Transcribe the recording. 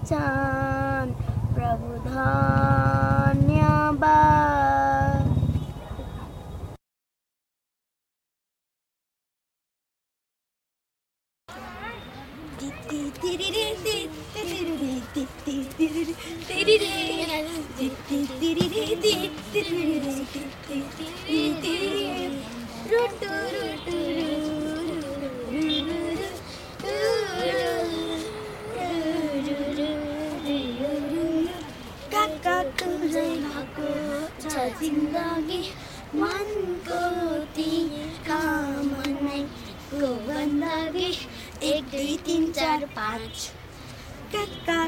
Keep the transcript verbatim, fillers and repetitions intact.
छन् प्रभु धन्यवाद। जिन्दगी मनको तिका मनैको बन्दगी एक दुई तिन चार पाँच।